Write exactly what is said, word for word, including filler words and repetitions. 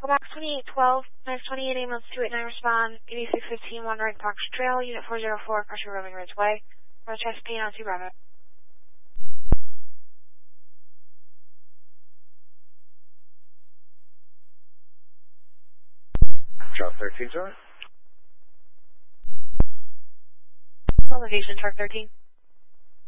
Box twenty-eight twelve, minus twenty-eight ambulance two eight nine respond, eighty-six fifteen one right Park Trail, Unit four zero four, pressure roaming Ridgeway, North Chesapeake, on two Bravo. Drop thirteen, sorry. Elevation, Truck thirteen.